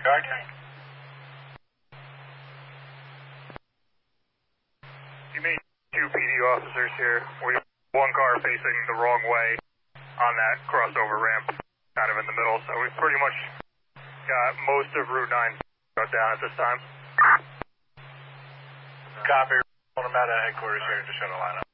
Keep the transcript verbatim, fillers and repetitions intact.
Roger. You mean two P D officers here. We have one car facing the wrong way on that crossover ramp, kind of in the middle, so we've pretty much got most of Route nine shut down at this time. Copy. On them out of headquarters here to shut a line up.